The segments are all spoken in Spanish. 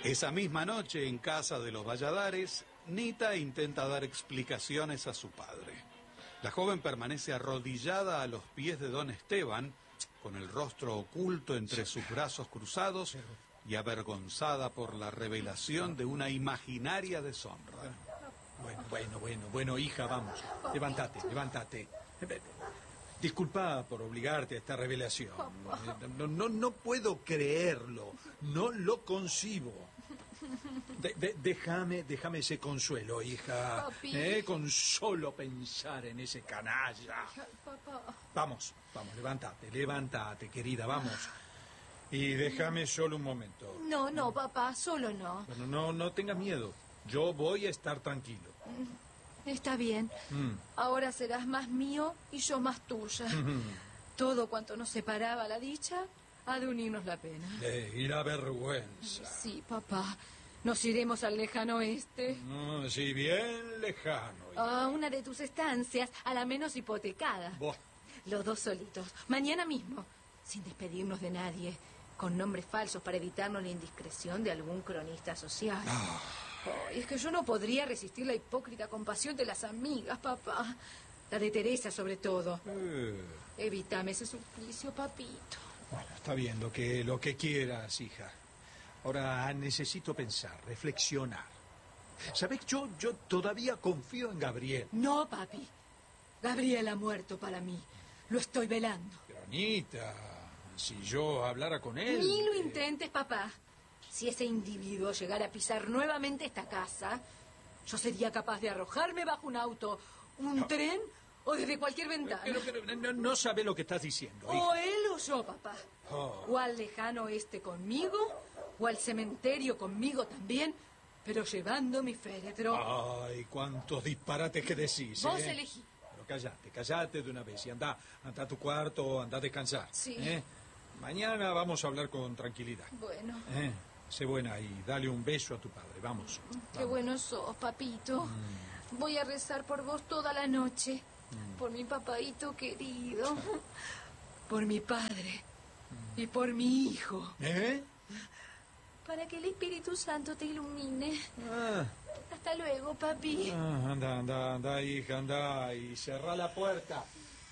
Esa misma noche, en casa de los Valladares, Nita intenta dar explicaciones a su padre. La joven permanece arrodillada a los pies de don Esteban, con el rostro oculto entre sus brazos cruzados y avergonzada por la revelación de una imaginaria deshonra. Bueno, hija, vamos. Levántate. Disculpa por obligarte a esta revelación. No puedo creerlo. No lo concibo. Déjame ese consuelo, hija. Papi. Con solo pensar en ese canalla. Papá. Vamos, levántate, querida, vamos. Y déjame solo un momento. No, papá, solo no. Bueno, no tengas miedo. Yo voy a estar tranquilo. Está bien. Ahora serás más mío y yo más tuya. Todo cuanto nos separaba la dicha ha de unirnos la pena. Y la vergüenza. Sí, papá. Nos iremos al lejano oeste. Sí, bien lejano. A una de tus estancias, a la menos hipotecada. Buah. Los dos solitos. Mañana mismo. Sin despedirnos de nadie. Con nombres falsos para evitarnos la indiscreción de algún cronista social. Es que yo no podría resistir la hipócrita compasión de las amigas, papá. La de Teresa, sobre todo. Evítame ese suplicio, papito. Bueno, está bien, lo que quieras, hija. Ahora necesito pensar, reflexionar. ¿Sabes? Yo todavía confío en Gabriel. No, papi. Gabriel ha muerto para mí. Lo estoy velando. Pero Anita, si yo hablara con él... Ni lo intentes, papá. Si ese individuo llegara a pisar nuevamente esta casa, yo sería capaz de arrojarme bajo un auto, un tren o desde cualquier ventana. Pero no sabe lo que estás diciendo, hija. O él o yo, papá. O al lejano oeste conmigo, o al cementerio conmigo también, pero llevando mi féretro. Ay, cuántos disparates que decís. Vos elegí. Pero cállate de una vez y anda a tu cuarto, anda a descansar. Sí. Mañana vamos a hablar con tranquilidad. Bueno. Sé buena y dale un beso a tu padre, vamos. Qué bueno sos, papito. Voy a rezar por vos toda la noche. Por mi papaito querido. Por mi padre. Y por mi hijo. Para que el Espíritu Santo te ilumine. Hasta luego, papi. Anda, hija, anda y cerrá la puerta.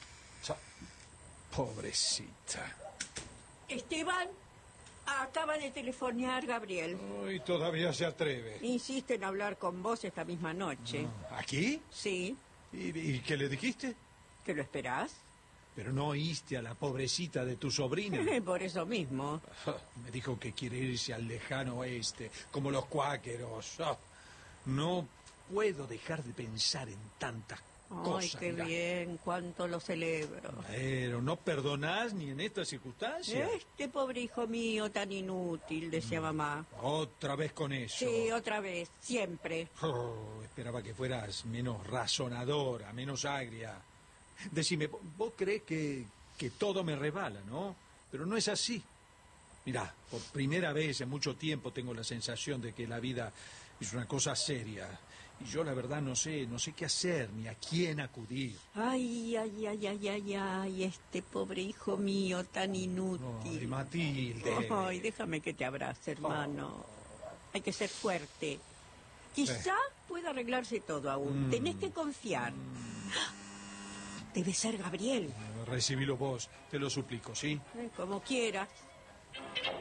Pobrecita. Esteban, acaba de telefonear Gabriel. Uy, todavía se atreve. Insiste en hablar con vos esta misma noche. ¿Aquí? Sí. ¿Y qué le dijiste? ¿Que lo esperás? Pero no oíste a la pobrecita de tu sobrina. Por eso mismo. Me dijo que quiere irse al lejano oeste, como los cuáqueros. No puedo dejar de pensar en tantas cosas. Ay, qué bien, cuánto lo celebro. Pero no perdonás ni en estas circunstancias. Este pobre hijo mío tan inútil, decía mamá. Otra vez con eso. Sí, otra vez, siempre. Esperaba que fueras menos razonadora, menos agria. Decime, vos creés que todo me resbala, ¿no? Pero no es así. Mirá, por primera vez en mucho tiempo tengo la sensación de que la vida es una cosa seria. Y yo la verdad no sé qué hacer ni a quién acudir. Ay, este pobre hijo mío tan inútil. Ay, Matilde. Ay, déjame que te abrace, hermano. Hay que ser fuerte. Quizá pueda arreglarse todo aún. Tenés que confiar. Debe ser Gabriel. Recibilo vos, te lo suplico, ¿sí? Como quieras.